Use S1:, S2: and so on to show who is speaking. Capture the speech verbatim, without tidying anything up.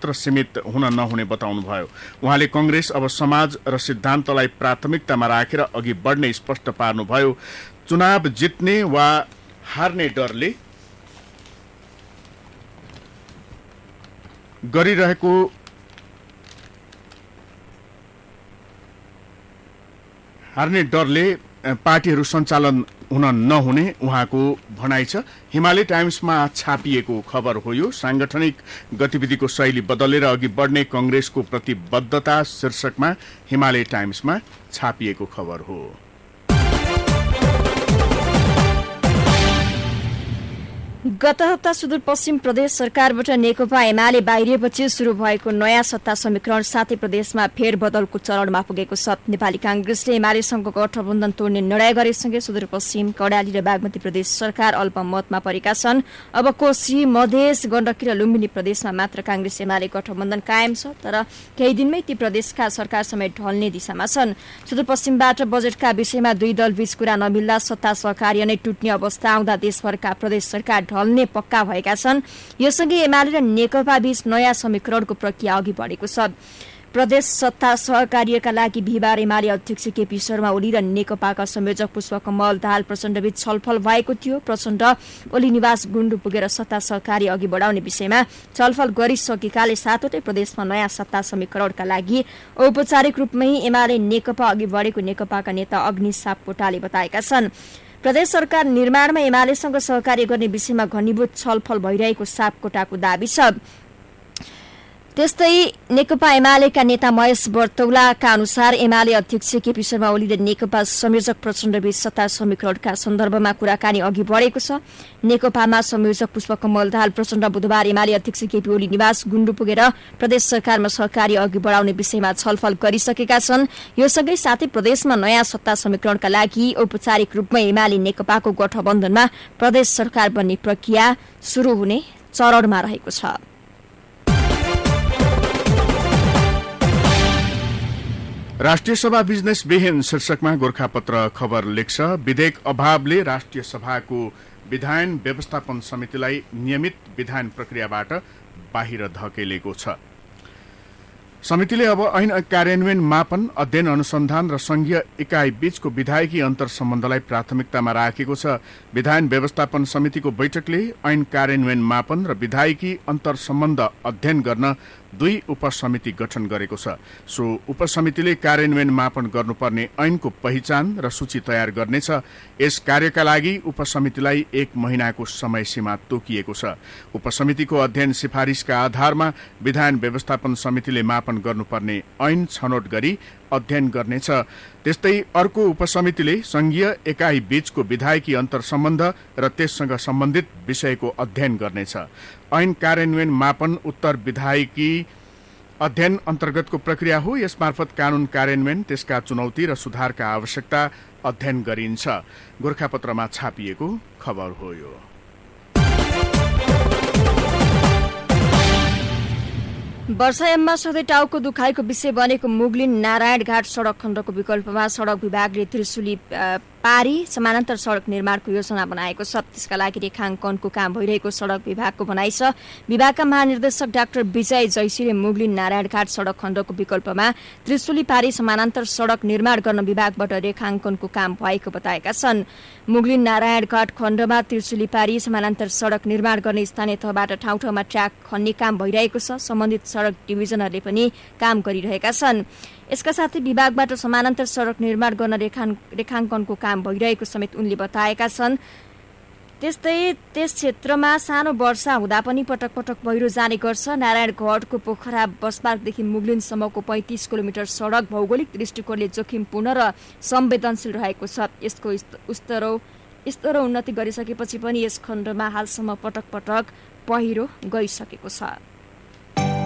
S1: मात्र सीमित हुन नहुने बताउनुभयो। उहाँले कांग्रेस अब समाज र सिद्धान्तलाई प्राथमिकतामा राखेर अघि बढ्ने स्पष्ट पार्नुभयो। चुनाव जित्ने वा हार्ने डरले गरिरहेको हार्ने डरले पार्टीहरू सञ्चालन हुन नहुने उहाँको भनाइ छ। हिमालय टाइम्समा छापिएको खबर हो यो। सांगठनिक गतिविधिको शैली बदलेर अघि बढ्ने कांग्रेसको प्रतिबद्धता शीर्षकमा हिमालय टाइम्समा छापिएको खबर हो।
S2: गत हप्ता सुदूरपश्चिम प्रदेश सरकारबाट नेकपा एमाले बाहिरिएपछि शुरू भएको नयाँ सत्ता समीकरण साथै प्रदेशमा फेरबदलको चरणमा पुगेको छ। नेपाली कांग्रेसले एमालेसँग गठबन्धन तोड्ने निर्णय गरेसँगै सुदूरपश्चिम कर्णाली र बागमती प्रदेश सरकार अल्पमतमा परेका छन्। अब कोशी, मधेस, गण्डकी र लुम्बिनी प्रदेशमा मात्र कांग्रेस एमाले गठबन्धन कायम छ, तर केही दिनमै ती प्रदेशका सरकार समेत ढल्ने दिशामा छन्। सुदूरपश्चिमबाट बजेटका विषयमा दुई दलबीच कुरा नमिल्दा सत्ता सहकार्य नै टुट्ने अवस्था आउँदा देशभरका प्रदेश सरकार ढल्ने पक्का भएका छन्। योसँगै एमाले र नेकपा बीच नयाँ समीकरणको प्रक्रिया अघि बढेको छ। प्रदेश सत्ता सहकार्यका लागि बिहिबार एमाले अध्यक्ष केपी शर्मा ओली र नेकपाका संयोजक पुष्पकमल दाहाल प्रचण्डबीच छलफल भएको थियो। प्रचण्ड ओली निवास गुण्डु पुगेर सत्ता सहकार्य अघि बढाउने विषयमा छलफल गरिसकेकाले सातवटै प्रदेशमा नयाँ सत्ता समीकरणका लागि औपचारिक रूपमै एमाले नेकपा अघि बढेको नेकपाका नेता अग्नि सापकोटाले बताएका छन्। प्रदेश सरकार निर्माणमा एमालेसँग सहकार्य गर्ने विषयमा घनीभूत छलफल भइरहेको सापकोटाको दाबी छ। त्यस्तै नेकपा एमालेका नेता महेश बर्तौलाका अनुसार एमाले अध्यक्ष केपी शर्मा ओली र नेकपा संयोजक प्रचण्डबीच सत्ता समीकरणका सन्दर्भमा कुराकानी अघि बढेको छ। नेकपामा संयोजक पुष्पकमल दाहाल प्रचण्ड बुधबार एमाले अध्यक्ष केपी ओली निवास गुण्डु पुगेर प्रदेश सरकारमा सहकार्य अघि बढाउने विषयमा छलफल गरिसकेका छन्। यो सँगै साथै प्रदेशमा नयाँ सत्ता समीकरणका लागि औपचारिक रूपमा एमाले नेकपाको गठबन्धनमा प्रदेश सरकार बन्ने प्रक्रिया शुरू हुने चरणमा रहेको छ।
S1: राष्ट्रिय सभा बिजनेस विहीन शीर्षकमा गोरखापत्र खबर लेख्छ। विधेयक अभावले राष्ट्रिय सभाको विधायन व्यवस्थापन समितिलाई नियमित विधायन प्रक्रियाबाट बाहिर धकेलेको छ। समितिले अब ऐन कार्यान्वयन, मापन, अध्ययन, अनुसन्धान र संघीय इकाइ बीचको विधायकी अन्तर सम्बन्धलाई प्राथमिकतामा राखेको छ। विधायन व्यवस्थापन समितिको बैठकले ऐन कार्यान्वयन, मापन र विधायकी अन्तर सम्बन्ध अध्ययन गर्न दुई उपसमिति गठन गरेको छ। सो उपसमितिले कार्यान्वयन, मापन गर्नुपर्ने ऐनको पहिचान र सूची तयार गर्नेछ। यस कार्यका लागि उपसमितिलाई एक महिनाको समय सीमा तोकिएको छ। उपसमितिको अध्ययन सिफारिसका आधारमा विधायन व्यवस्थापन समितिले मापन गर्नुपर्ने ऐन छनौट गरी अध्ययन गर्नेछ। त्यस्तै अर्को उपसमितिले संघीय एकाइ बीचको विधायकी अन्तर सम्बन्ध र त्यससँग सम्बन्धित विषयको अध्ययन गर्नेछ। ऐन कार्यान्वयन, मापन, उत्तर विधायकी अध्ययन अन्तर्गतको प्रक्रिया हो। यसमार्फत कानून कार्यान्वयन, त्यसका चुनौती र सुधारका आवश्यकता अध्ययन गरिन्छ। गोरखापत्रमा छापिएको खबर हो यो।
S2: वर्षायाममा सधैँ टाउको दुखाइको विषय बनेको मुगलिन नारायणघाट सड़क खण्डको विकल्पमा सड़क विभागले त्रिशुली पारी समानान्तर सड़क निर्माणको योजना बनाएको छ। त्यसका लागि रेखाङ्कनको काम भइरहेको सड़क विभागको भनाइ छ। विभागका महानिर्देशक डाक्टर विजय जैसीले मुगलिन नारायणघाट सड़क खण्डको विकल्पमा त्रिशुली पारी समानान्तर सड़क निर्माण गर्न विभागबाट रेखाङ्कनको काम भएको बताएका छन्। मुगलिन नारायणघाट खण्डमा त्रिशुली पारी समानान्तर सड़क निर्माण गर्ने स्थानीय तहबाट ठाउँ ठाउँमा ट्र्याक खन्ने काम भइरहेको छ। सम्बन्धित सड़क डिभिजनहरूले पनि काम गरिरहेका छन्। यसका साथै विभागबाट समानान्तर सड़क निर्माण गर्न रेखाङ्कनको काम भइरहेको समेत उनले बताएका छन्। त्यस्तै त्यस क्षेत्रमा सानो वर्षा हुँदा पनि पटक पटक पहिरो जाने गर्छ। नारायणघाटको पोखरा बसपार्कदेखि मुगलिनसम्मको पैंतीस किलोमिटर सड़क भौगोलिक दृष्टिकोणले जोखिमपूर्ण र संवेदनशील रहेको छ। यसको स्तरो स्तरो उन्नति गरिसकेपछि पनि यस खण्डमा हालसम्म पटक पटक पहिरो गइसकेको छ।